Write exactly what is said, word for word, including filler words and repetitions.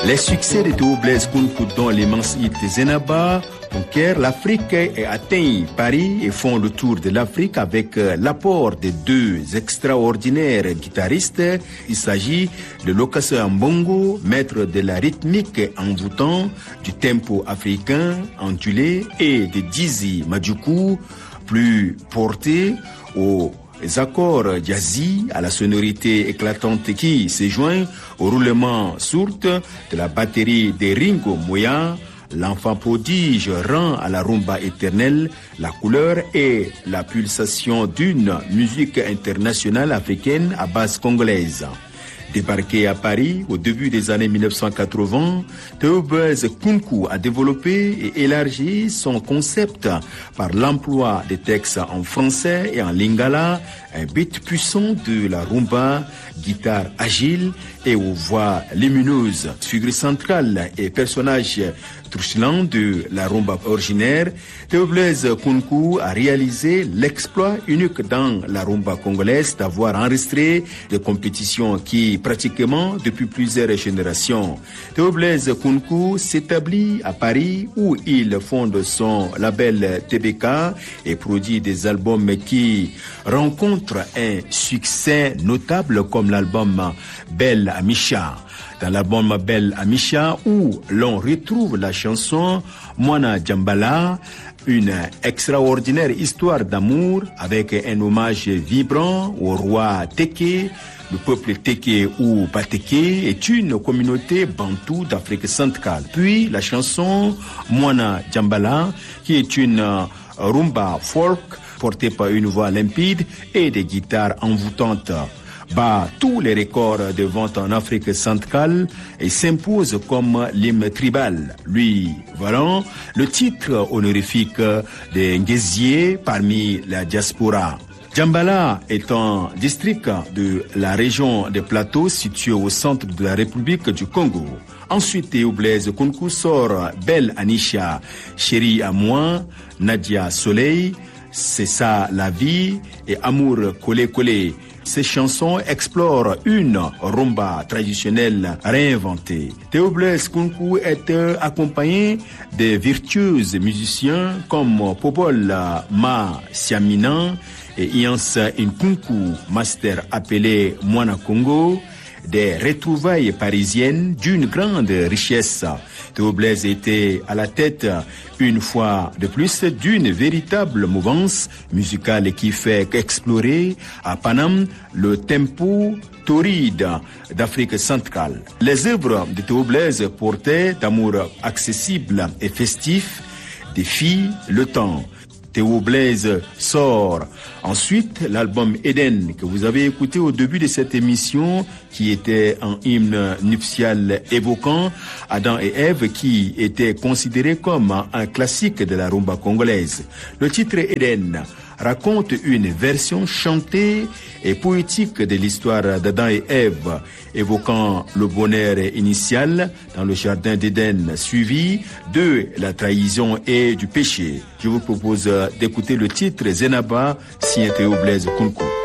Les succès de Théo Blaise Kounkou dans l'immense hit Zenaba conquiert l'Afrique et atteint Paris et font le tour de l'Afrique avec l'apport de deux extraordinaires guitaristes. Il s'agit de Lokase Mbongo, maître de la rythmique envoûtant, du tempo africain ondulé, et de Dizzy Madjoukou, plus porté aux les accords jazzy à la sonorité éclatante qui se joint au roulement sourd de la batterie de Ringo Moya. L'enfant prodige rend à la rumba éternelle la couleur et la pulsation d'une musique internationale africaine à base congolaise. Débarqué à Paris au début des années mille neuf cent quatre-vingts, Théo Blaise Kounkou a développé et élargi son concept par l'emploi des textes en français et en lingala, un beat puissant de la rumba, guitare agile et aux voix lumineuses. Figure centrale et personnage trucilant de la rumba originaire, Théo Blaise Kounkou a réalisé l'exploit unique dans la rumba congolaise d'avoir enregistré des compétitions qui pratiquement depuis plusieurs générations. Théo Blaise Kounkou s'établit à Paris où il fonde son label T B K et produit des albums qui rencontrent un succès notable comme l'album Belle Amisha. Dans l'album Belle Amisha où l'on retrouve la chanson Mwana Djambala, une extraordinaire histoire d'amour avec un hommage vibrant au roi Teke. Le peuple Teke ou Bateke est une communauté bantoue d'Afrique centrale. Puis la chanson Mwana Djambala qui est une rumba folk portée par une voix limpide et des guitares envoûtantes, bat tous les records de vente en Afrique centrale et s'impose comme l'hymne tribal, lui valant le titre honorifique de Ngézié parmi la diaspora. Djambala est un district de la région des Plateaux situé au centre de la République du Congo. Ensuite, Théo Blaise Kounkou sort Belle Anisha, Chérie à moi, Nadia Soleil, C'est ça la vie et Amour collé collé. Ces chansons explorent une rumba traditionnelle réinventée. Théo Blaise Kounkou est accompagné de virtuoses musiciens comme Popol Ma Siamina et Ians Nkunku, master appelé Mwana Congo, des retrouvailles parisiennes d'une grande richesse. Théo Blaise était à la tête une fois de plus d'une véritable mouvance musicale qui fait explorer à Paname le tempo torride d'Afrique centrale. Les œuvres de Théo Blaise portaient d'amour accessible et festif, défient le temps. Théo Blaise sort ensuite l'album Eden que vous avez écouté au début de cette émission, qui était un hymne nuptial évoquant Adam et Ève, qui était considéré comme un classique de la rumba congolaise. Le titre Eden raconte une version chantée et poétique de l'histoire d'Adam et Ève, évoquant le bonheur initial dans le jardin d'Éden, suivi de la trahison et du péché. Je vous propose d'écouter le titre Zenaba, signé Théo Blaise Kounkou.